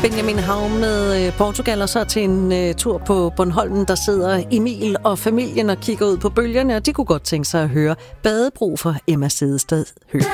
Benjamin Hav med Portugal, og så til en tur på Bornholm, der sidder Emil og familien og kigger ud på bølgerne, og de kunne godt tænke sig at høre Badebro for Emma Sedested Høgh.